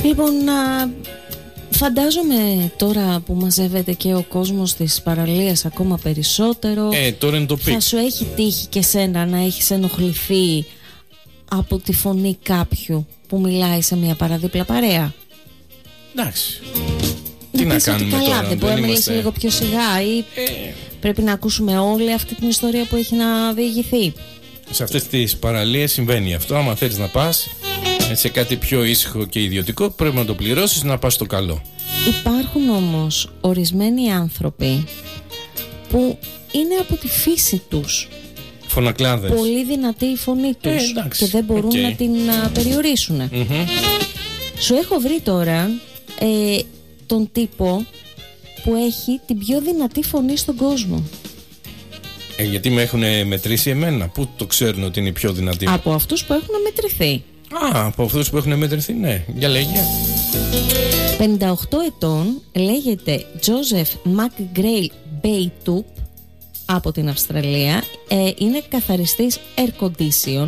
Λοιπόν, φαντάζομαι τώρα που μαζεύεται και ο κόσμος της παραλίας ακόμα περισσότερο, τώρα είναι το πικ. θα σου έχει τύχει και σένα να έχεις ενοχληθεί από τη φωνή κάποιου που μιλάει σε μια παραδίπλα παρέα? Εντάξει. Τι να κάνουμε καλά, τώρα? δεν μπορεί να μιλήσει λίγο πιο σιγά ή πρέπει να ακούσουμε όλη αυτή την ιστορία που έχει να διηγηθεί? Σε αυτές τις παραλίες συμβαίνει αυτό. Άμα θέλεις να πας σε κάτι πιο ήσυχο και ιδιωτικό, πρέπει να το πληρώσεις να πας στο καλό. Υπάρχουν όμως ορισμένοι άνθρωποι που είναι από τη φύση τους φωνακλάδες, πολύ δυνατή η φωνή τους και δεν μπορούν να την περιορίσουν. Σου έχω βρει τώρα τον τύπο που έχει την πιο δυνατή φωνή στον κόσμο. Γιατί με έχουν μετρήσει εμένα? Πού το ξέρουν ότι είναι η πιο δυνατή? Από αυτούς που έχουν μετρηθεί. Από αυτούς που έχουν μετρηθεί, ναι. Για λέγε. 58 ετών, λέγεται Joseph McGrail Baytup, από την Αυστραλία. Είναι καθαριστής air condition.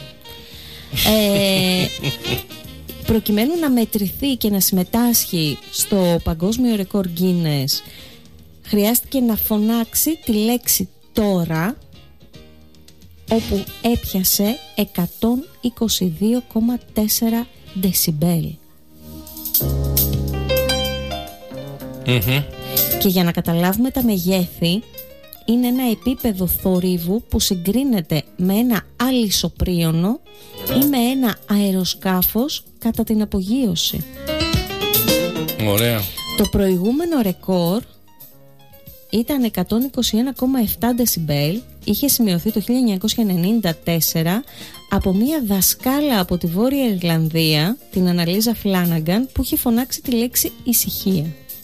Προκειμένου να μετρηθεί και να συμμετάσχει στο παγκόσμιο ρεκόρ Guinness, χρειάστηκε να φωνάξει τη λέξη τώρα, όπου έπιασε 122,4 δεσιμπέλ. Και για να καταλάβουμε τα μεγέθη, είναι ένα επίπεδο θορύβου που συγκρίνεται με ένα αλυσοπρίωνο ή με ένα αεροσκάφος κατά την απογείωση. Ωραία. Το προηγούμενο ρεκόρ ήταν 121,7 δεσιμπέλ. Είχε σημειωθεί το 1994 από μια δασκάλα από τη Βόρεια Ιρλανδία, την Αναλίζα Φλάναγκαν, που είχε φωνάξει τη λέξη ησυχία.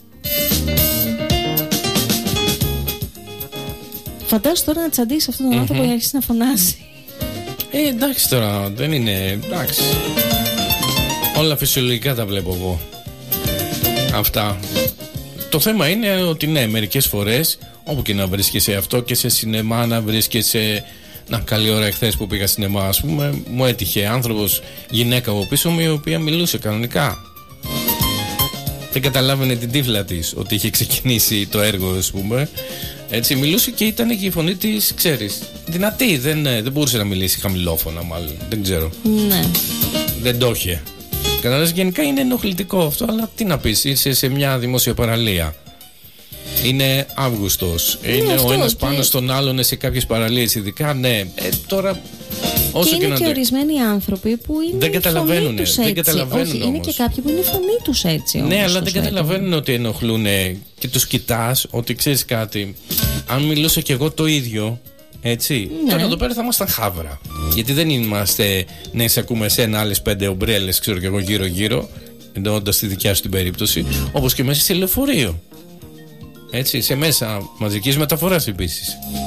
Φαντάσου τώρα να τσαντήσει αυτόν τον άνθρωπο για να αρχίσει να φωνάζει. Εντάξει τώρα, δεν είναι. Εντάξει. Όλα φυσιολογικά τα βλέπω εγώ. Αυτά. Το θέμα είναι ότι ναι, μερικές φορές, όπου και να βρίσκεσαι, αυτό και σε σινεμά να βρίσκεσαι. Να, καλή ώρα εχθές που πήγα σινεμά, ας πούμε, μου έτυχε άνθρωπος, γυναίκα από πίσω μου, η οποία μιλούσε κανονικά. Δεν καταλάβαινε την τύφλα της ότι είχε ξεκινήσει το έργο, ας πούμε. Έτσι μιλούσε και ήταν και η φωνή της, ξέρεις, δυνατή. Δεν μπορούσε να μιλήσει χαμηλόφωνα, μάλλον. Δεν ξέρω. Ναι. Δεν το είχε. Καταλάβεις, γενικά είναι ενοχλητικό αυτό, αλλά τι να πεις, είσαι σε μια δημόσια παραλία. Είναι Αύγουστος. Είναι ο ένας πάνω στον άλλον σε κάποιες παραλίες, ειδικά. Ναι, τώρα. Όσο και είναι και ορισμένοι άνθρωποι που είναι δεν καταλαβαίνουν. Δεν καταλαβαίνουν. Όχι, είναι και κάποιοι που είναι η φωνή τους έτσι. Ναι, αλλά δεν καταλαβαίνουν ότι ενοχλούν και τους κοιτάς, ότι ξέρεις κάτι. Αν μιλούσα κι εγώ το ίδιο, έτσι, τώρα εδώ πέρα θα ήμασταν χάβρα. Γιατί δεν είμαστε να εισακούμε εσένα άλλες 5 ομπρέλες, ξέρω κι εγώ, γύρω-γύρω, εννοώντας τη δικιά σου την περίπτωση, όπως και μέσα σε λεωφορείο. Έτσι, σε μέσα μαζικής μεταφοράς επίσης.